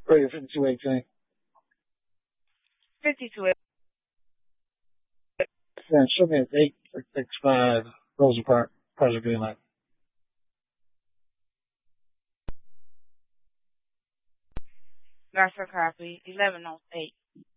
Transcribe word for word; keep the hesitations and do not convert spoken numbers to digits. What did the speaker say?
Radio fifty-two eighteen. fifty-two. Then show me at eight six five Rosa Park, Project Greenlight. Gotcha, copy. eleven oh eight.